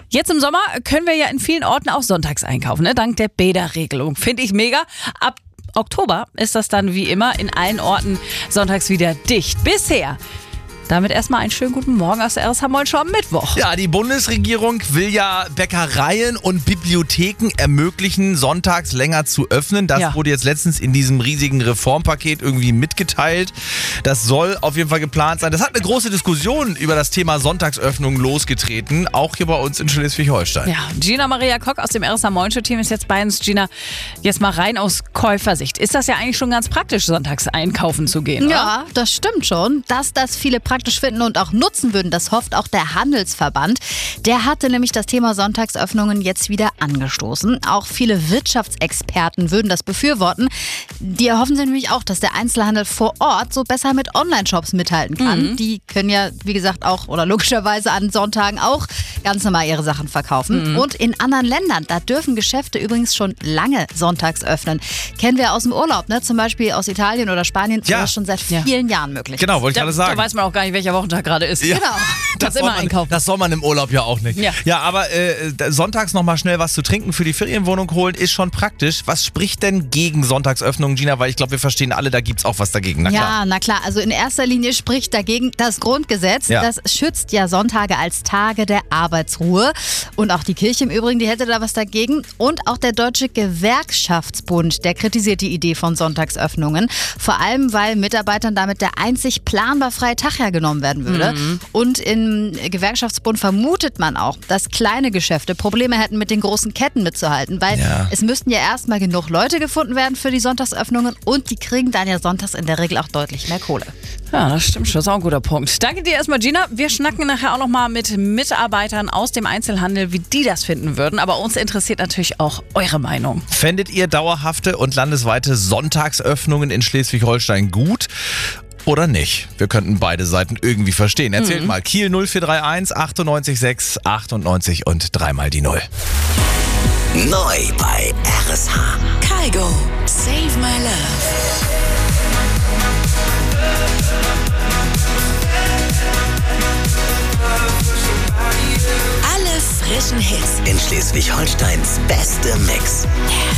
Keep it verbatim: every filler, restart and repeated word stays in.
Jetzt im Sommer können wir ja in vielen Orten auch sonntags einkaufen, ne? Dank der Bäderregelung. Finde ich mega. Ab Oktober ist das dann wie immer in allen Orten sonntags wieder dicht. Bisher. Damit erstmal einen schönen guten Morgen aus der R S H-Mollschau am Mittwoch. Ja, die Bundesregierung will ja Bäckereien und Bibliotheken ermöglichen, sonntags länger zu öffnen. Das Ja. wurde jetzt letztens in diesem riesigen Reformpaket irgendwie mitgeteilt. Das soll auf jeden Fall geplant sein. Das hat eine große Diskussion über das Thema Sonntagsöffnung losgetreten, auch hier bei uns in Schleswig-Holstein. Ja, Gina Maria Kock aus dem R S H-Mollschau-Team ist jetzt bei uns. Gina, jetzt mal rein aus Käufersicht. Ist das ja eigentlich schon ganz praktisch, sonntags einkaufen zu gehen, oder? Ja, das stimmt schon. Dass das viele praktisch finden und auch nutzen würden, das hofft auch der Handelsverband. Der hatte nämlich das Thema Sonntagsöffnungen jetzt wieder angestoßen. Auch viele Wirtschaftsexperten würden das befürworten. Die erhoffen sich nämlich auch, dass der Einzelhandel vor Ort so besser mit Online-Shops mithalten kann. Mhm. Die können ja, wie gesagt, auch oder logischerweise an Sonntagen auch ganz normal ihre Sachen verkaufen. Mhm. Und in anderen Ländern, da dürfen Geschäfte übrigens schon lange sonntags öffnen. Kennen wir aus dem Urlaub, ne? Zum Beispiel aus Italien oder Spanien, Ja. ist das schon seit vielen Ja. Jahren möglich. Genau, wollte ich Da, gerade sagen. da weiß man auch gar nicht, welcher Wochentag gerade ist. Ja. Genau. Das Kannst soll, immer man, einkaufen. das soll man im Urlaub ja auch nicht. Ja. Ja, aber äh, sonntags nochmal schnell was zu trinken für die Ferienwohnung holen, ist schon praktisch. Was spricht denn gegen Sonntagsöffnung, Gina? Weil ich glaube, wir verstehen alle, da gibt es auch was dagegen. Na klar. Ja, na klar. Also in erster Linie spricht dagegen das Grundgesetz. Ja. Das schützt ja Sonntage als Tage der Arbeitsruhe. Und auch die Kirche im Übrigen, die hätte da was dagegen. Und auch der Deutsche Gewerkschaftsbund, der kritisiert die Idee von Sonntagsöffnungen. Vor allem, weil Mitarbeitern damit der einzig planbar freie Tag ja genommen werden würde. Mhm. Und im Gewerkschaftsbund vermutet man auch, dass kleine Geschäfte Probleme hätten, mit den großen Ketten mitzuhalten. Weil Ja. es müssten ja erstmal genug Leute gefunden werden für die Sonntagsöffnungen. Und die kriegen dann ja sonntags in der Regel auch deutlich mehr Kohle. Ja, das stimmt schon. Das ist auch ein guter Punkt. Danke dir erstmal, Gina. Wir schnacken nachher auch nochmal mit Mitarbeitern aus dem Einzelhandel, wie die das finden würden. Aber uns interessiert natürlich auch eure Meinung. Fändet ihr dauerhafte und landesweite Sonntagsöffnungen in Schleswig-Holstein gut oder nicht? Wir könnten beide Seiten irgendwie verstehen. Erzählt mal. Kiel null vier drei eins achtundneunzig sechs achtundneunzig und dreimal die Null. Neu bei R S H. Kaigo, Save My Love. Alle frischen Hits in Schleswig-Holsteins beste Mix.